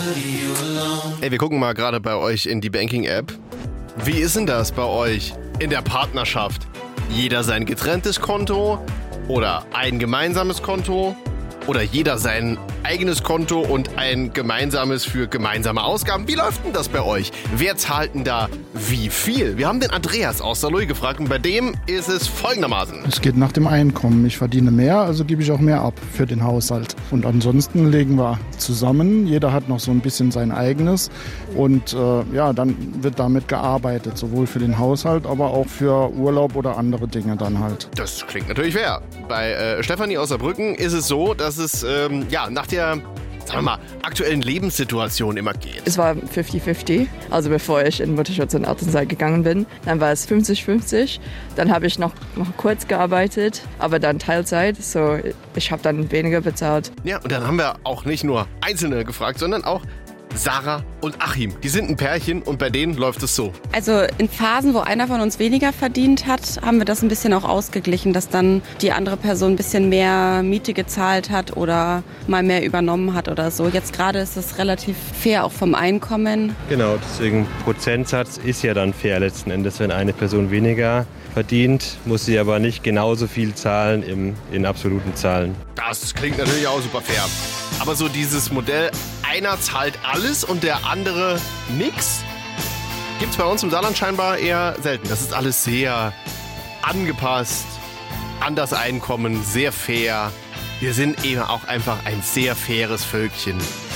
Ey, wir gucken mal gerade bei euch in die Banking-App. Wie ist denn das bei euch in der Partnerschaft? Jeder sein getrenntes Konto oder ein gemeinsames Konto? Oder jeder sein eigenes Konto und ein gemeinsames für gemeinsame Ausgaben? Wie läuft denn das bei euch? Wer zahlt denn da wie viel? Wir haben den Andreas aus Saarlouis gefragt und bei dem ist es folgendermaßen. Es geht nach dem Einkommen. Ich verdiene mehr, also gebe ich auch mehr ab für den Haushalt. Und ansonsten legen wir zusammen. Jeder hat noch so ein bisschen sein eigenes. Und dann wird damit gearbeitet, sowohl für den Haushalt, aber auch für Urlaub oder andere Dinge dann halt. Das klingt natürlich fair. Bei Stefanie aus Saarbrücken ist es so, dass es nach der, sagen wir mal, aktuellen Lebenssituation immer geht. Es war 50-50, also bevor ich in Mutterschutz und Elternzeit gegangen bin. Dann war es 50-50. Dann habe ich noch kurz gearbeitet, aber dann Teilzeit. So, ich habe dann weniger bezahlt. Ja, und dann haben wir auch nicht nur Einzelne gefragt, sondern auch Sarah und Achim. Die sind ein Pärchen und bei denen läuft es so. Also in Phasen, wo einer von uns weniger verdient hat, haben wir das ein bisschen auch ausgeglichen, dass dann die andere Person ein bisschen mehr Miete gezahlt hat oder mal mehr übernommen hat oder so. Jetzt gerade ist es relativ fair auch vom Einkommen. Genau, deswegen Prozentsatz ist ja dann fair letzten Endes. Wenn eine Person weniger verdient, muss sie aber nicht genauso viel zahlen in absoluten Zahlen. Das klingt natürlich auch super fair. Aber so dieses Modell, einer zahlt alles und der andere nix, gibt's bei uns im Saarland scheinbar eher selten. Das ist alles sehr angepasst an das Einkommen, sehr fair. Wir sind eben auch einfach ein sehr faires Völkchen.